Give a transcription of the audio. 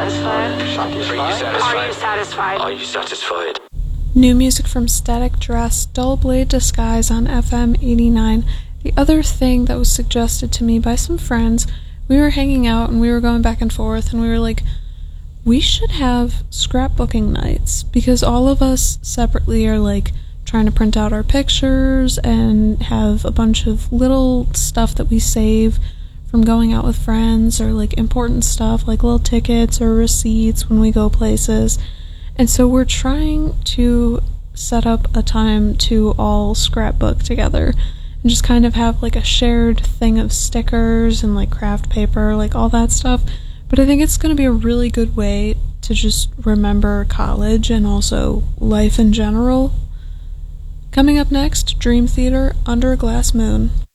satisfied? Are you satisfied? New music from Static Dress, Dull Blade Disguise on FM 89. The other thing that was suggested to me by some friends, we were hanging out and we were going back and forth and we were like, we should have scrapbooking nights because all of us separately are like trying to print out our pictures and have a bunch of little stuff that we save from going out with friends or like important stuff like little tickets or receipts when we go places. And so we're trying to set up a time to all scrapbook together and just kind of have like a shared thing of stickers and like craft paper, like all that stuff. But I think it's going to be a really good way to just remember college and also life in general. Coming up next, Dream Theater, Under a Glass Moon.